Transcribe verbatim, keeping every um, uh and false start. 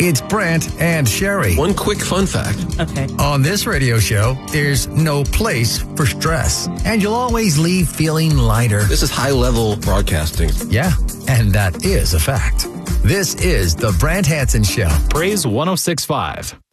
It's Brant and Sherry. One quick fun fact. Okay. On this radio show, there's no place for stress. And you'll always leave feeling lighter. This is high-level broadcasting. Yeah, and that is a fact. This is the Brant Hansen Show. Praise one oh six point five.